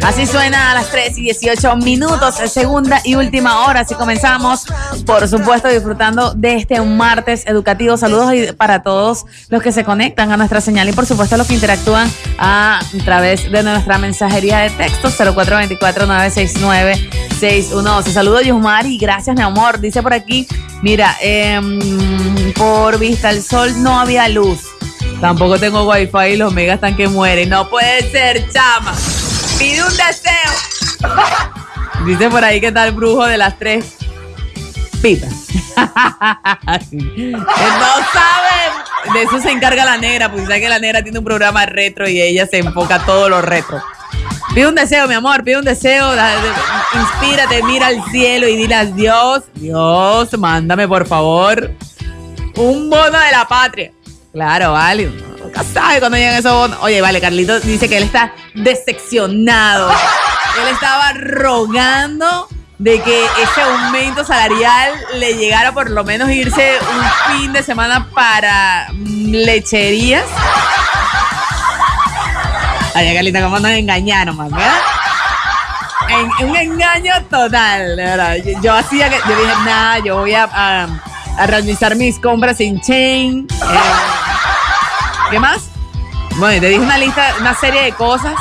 Así suena a las 3:18, segunda y última hora. Así comenzamos, por supuesto, disfrutando de este martes educativo. Saludos para todos los que se conectan a nuestra señal y, por supuesto, los que interactúan a través de nuestra mensajería de texto 0424-969-611. Saludos, Yusmari, gracias, mi amor. Dice por aquí, mira, por Vista al Sol no había luz. Tampoco tengo wifi y los megas están que mueren. No puede ser, chama. Pide un deseo. Dice por ahí que está el brujo de las 3 pipas. No saben. De eso se encarga la negra, porque sabe que la negra tiene un programa retro y ella se enfoca a todo lo retro. Pide un deseo, mi amor, pide un deseo. Inspírate, mira al cielo y dile a Dios, Dios, mándame por favor un bono de la patria. Claro, vale. Nunca sabe cuando llegan esos bonos. Oye, vale, Carlito dice que él está decepcionado. Él estaba rogando de que ese aumento salarial le llegara por lo menos irse un fin de semana para lecherías. Ay, Carlita, cómo nos engañaron, man, ¿verdad? Un engaño total, de verdad. Yo dije, nada, yo voy a realizar mis compras sin chain. ¿Qué más? Bueno, te dije una serie de cosas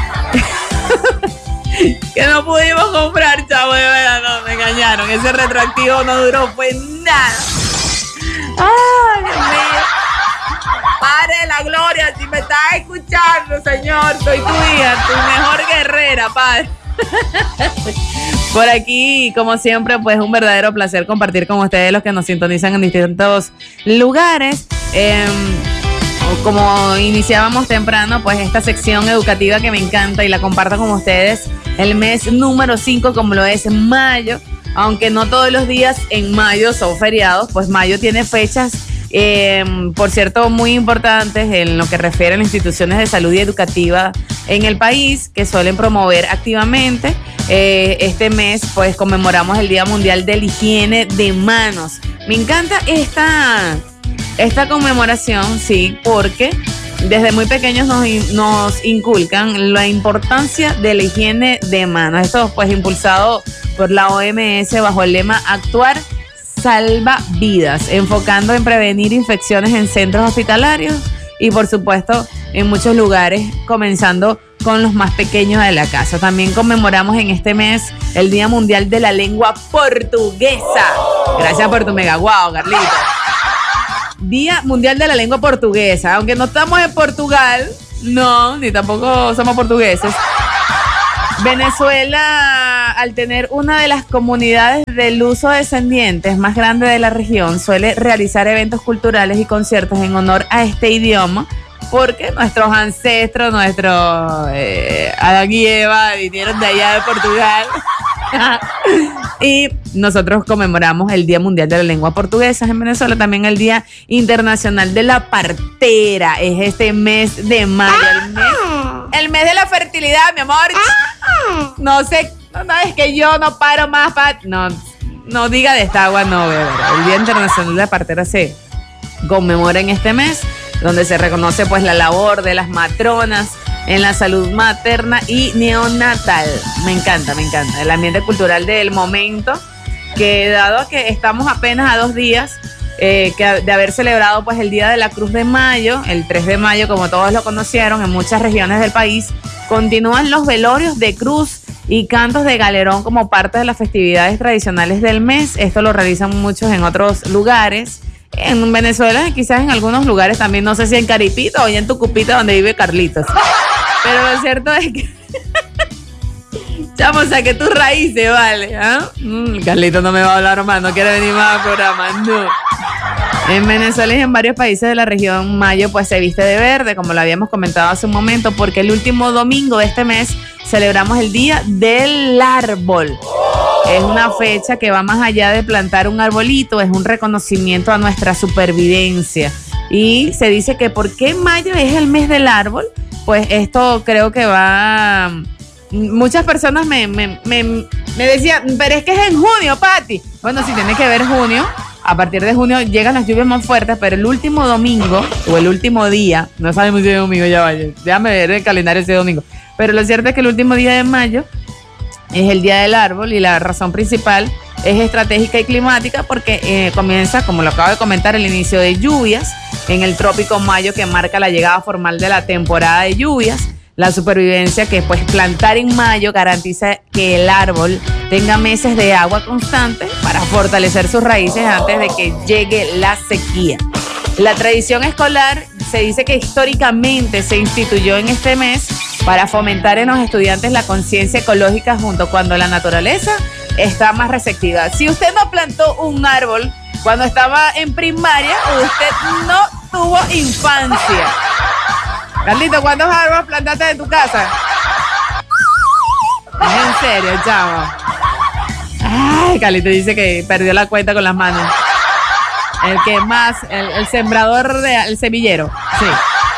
que no pudimos comprar, chavo, de verdad, no, me engañaron. Ese retroactivo no duró, pues nada. Ay, Dios mío. Padre de la gloria, si me estás escuchando, Señor, soy tu hija, tu mejor guerrera, Padre. Por aquí, como siempre, pues un verdadero placer compartir con ustedes, los que nos sintonizan en distintos lugares. Como iniciábamos temprano, pues esta sección educativa que me encanta y la comparto con ustedes, el mes número 5, como lo es mayo, aunque no todos los días en mayo son feriados, pues mayo tiene fechas, por cierto, muy importantes en lo que refiere a las instituciones de salud y educativa en el país, que suelen promover activamente. Este mes, pues conmemoramos el Día Mundial de la Higiene de Manos. Me encanta esta conmemoración, sí, porque desde muy pequeños nos inculcan la importancia de la higiene de manos. Esto pues impulsado por la OMS bajo el lema Actuar salva vidas, enfocando en prevenir infecciones en centros hospitalarios y por supuesto en muchos lugares, comenzando con los más pequeños de la casa. También conmemoramos en este mes el Día Mundial de la Lengua Portuguesa. Gracias por tu mega guau, Carlito. Día Mundial de la Lengua Portuguesa. Aunque no estamos en Portugal, no, ni tampoco somos portugueses. Venezuela, al tener una de las comunidades de luso-descendientes más grandes de la región, suele realizar eventos culturales y conciertos en honor a este idioma, porque nuestros ancestros, Adán y Eva, vinieron de allá de Portugal. Y nosotros conmemoramos el Día Mundial de la Lengua Portuguesa en Venezuela, también el Día Internacional de la Partera. Es este mes de mayo, el mes de la fertilidad, mi amor. No sé, no, es que yo no paro más no diga de esta agua, no, bebé. El Día Internacional de la Partera se conmemora en este mes, donde se reconoce pues la labor de las matronas en la salud materna y neonatal. Me encanta el ambiente cultural del momento, que dado a que estamos apenas a 2 días de haber celebrado pues el Día de la Cruz de Mayo, el 3 de mayo, como todos lo conocieron, en muchas regiones del país continúan los velorios de cruz y cantos de galerón como parte de las festividades tradicionales del mes. Esto lo realizan muchos en otros lugares. En Venezuela, quizás en algunos lugares también, no sé si en Caripito o en Tucupita, donde vive Carlitos. Pero lo cierto es que chamo, saqué tus raíces, ¿vale? ¿Ah? Carlitos no me va a hablar más, no quiere venir más al programa, no. En Venezuela y en varios países de la región, mayo pues se viste de verde, como lo habíamos comentado hace un momento, porque el último domingo de este mes celebramos el Día del Árbol. Es una fecha que va más allá de plantar un arbolito, es un reconocimiento a nuestra supervivencia. Y se dice que ¿por qué mayo es el mes del árbol? Pues esto creo que va... Muchas personas me decían, pero es que es en junio, Pati. Bueno, sí, tiene que ver junio. A partir de junio llegan las lluvias más fuertes, pero el último domingo, o el último día, no sabemos si es domingo, ya vaya, déjame ver el calendario ese domingo. Pero lo cierto es que el último día de mayo es el Día del Árbol y la razón principal es estratégica y climática porque comienza, como lo acabo de comentar, el inicio de lluvias en el trópico Mayo, que marca la llegada formal de la temporada de lluvias. La supervivencia, que pues plantar en mayo garantiza que el árbol tenga meses de agua constante para fortalecer sus raíces antes de que llegue la sequía. La tradición escolar se dice que históricamente se instituyó en este mes para fomentar en los estudiantes la conciencia ecológica junto cuando la naturaleza está más receptiva. Si usted no plantó un árbol cuando estaba en primaria, usted no tuvo infancia. Carlito, ¿cuántos árboles plantaste en tu casa? Es en serio, chavo. Ay, Carlito dice que perdió la cuenta con las manos. El que más, el sembrador, el semillero. Sí.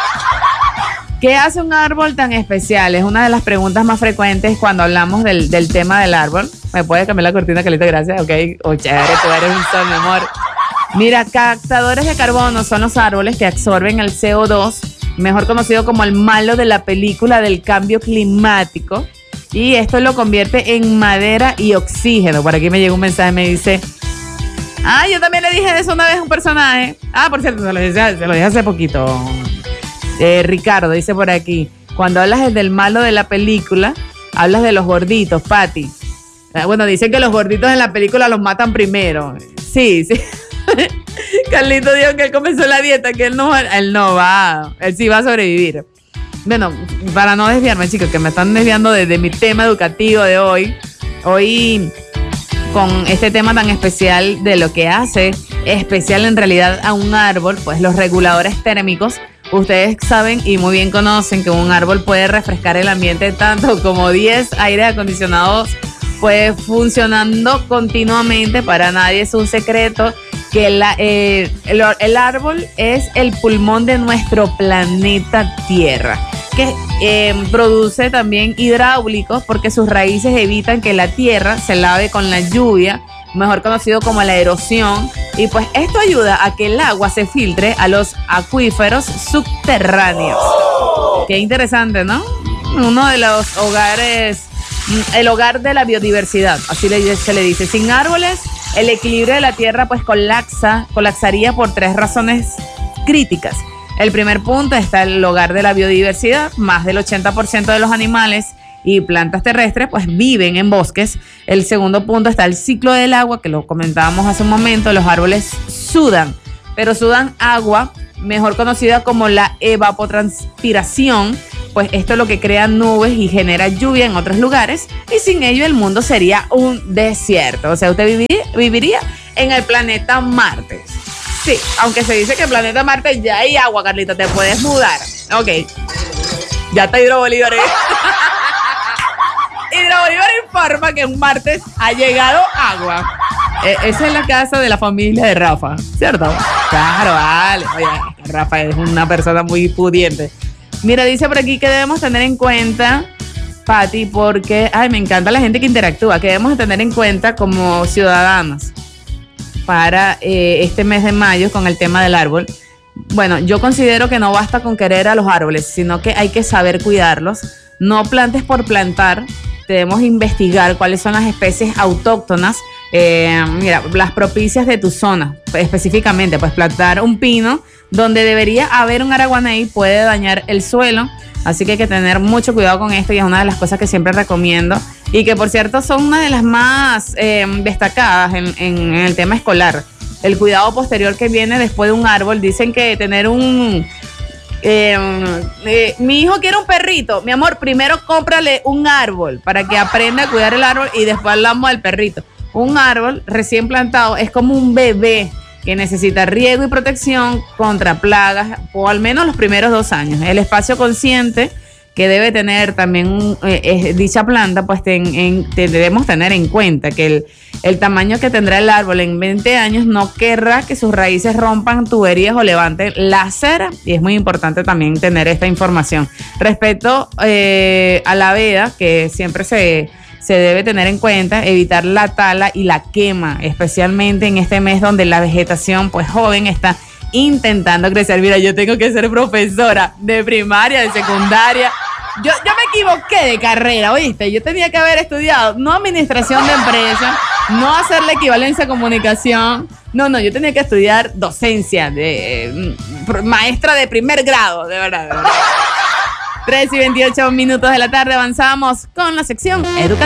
¿Qué hace un árbol tan especial? Es una de las preguntas más frecuentes cuando hablamos del tema del árbol. ¿Me puedes cambiar la cortina, Carlito? Gracias. Ok. Oh, chévere, tú eres un sol, mi amor. Mira, captadores de carbono son los árboles que absorben el CO2, mejor conocido como el malo de la película del cambio climático, y esto lo convierte en madera y oxígeno. Por aquí me llegó un mensaje, me dice, yo también le dije eso una vez a un personaje. Por cierto, se lo dije hace poquito. Ricardo dice por aquí, cuando hablas del malo de la película, hablas de los gorditos, Pati. Bueno, dicen que los gorditos en la película los matan primero. Sí. Carlito dijo que él comenzó la dieta, que él sí va a sobrevivir. Bueno, para no desviarme, chicos, que me están desviando de mi tema educativo de hoy. Hoy, con este tema tan especial de lo que hace especial en realidad a un árbol, pues los reguladores térmicos. Ustedes saben y muy bien conocen que un árbol puede refrescar el ambiente tanto como 10 aires acondicionados, pues funcionando continuamente. Para nadie es un secreto que el árbol es el pulmón de nuestro planeta Tierra, que produce también hidráulicos porque sus raíces evitan que la tierra se lave con la lluvia, mejor conocido como la erosión, y pues esto ayuda a que el agua se filtre a los acuíferos subterráneos. Qué interesante, ¿no? Uno de los hogares, el hogar de la biodiversidad, así se le dice. Sin árboles, el equilibrio de la tierra pues colapsaría por 3 razones críticas. El primer punto está el hogar de la biodiversidad. Más del 80% de los animales y plantas terrestres pues viven en bosques. El segundo punto está el ciclo del agua, que lo comentábamos hace un momento. Los árboles sudan, pero sudan agua, mejor conocida como la evapotranspiración. Pues esto es lo que crea nubes y genera lluvia en otros lugares, y sin ello el mundo sería un desierto. O sea, usted viviría en el planeta Marte. Sí, aunque se dice que el planeta Marte ya hay agua, Carlita, te puedes mudar. Ok, ya está Hidro Bolívar. Hidro Bolívar informa que en Marte ha llegado agua. Esa es la casa de la familia de Rafa, ¿cierto? Claro, vale. Oye, Rafa es una persona muy pudiente. Mira, dice por aquí que debemos tener en cuenta, Pati, porque, me encanta la gente que interactúa, que debemos tener en cuenta como ciudadanos para este mes de mayo con el tema del árbol. Bueno, yo considero que no basta con querer a los árboles, sino que hay que saber cuidarlos. No plantes por plantar, debemos investigar cuáles son las especies autóctonas, mira, las propicias de tu zona, específicamente, pues plantar un pino donde debería haber un araguaney puede dañar el suelo, así que hay que tener mucho cuidado con esto, y es una de las cosas que siempre recomiendo, y que por cierto son una de las más destacadas en el tema escolar. El cuidado posterior que viene después de un árbol. Dicen que tener mi hijo quiere un perrito. Mi amor, primero cómprale un árbol para que aprenda a cuidar el árbol y después hablamos del perrito. Un árbol recién plantado es como un bebé que necesita riego y protección contra plagas por al menos los primeros 2 años. El espacio consciente que debe tener también dicha planta, pues debemos tener en cuenta que el tamaño que tendrá el árbol en 20 años no querrá que sus raíces rompan tuberías o levanten la acera, y es muy importante también tener esta información. Respecto a la veda, que siempre se debe tener en cuenta, evitar la tala y la quema, especialmente en este mes donde la vegetación pues joven está intentando crecer. Mira, yo tengo que ser profesora de primaria, de secundaria, Yo me equivoqué de carrera, ¿oíste? Yo tenía que haber estudiado, no administración de empresas, no hacer la equivalencia a comunicación. No, yo tenía que estudiar docencia, de maestra de primer grado, de verdad. 3:28 de la tarde, avanzamos con la sección educativa.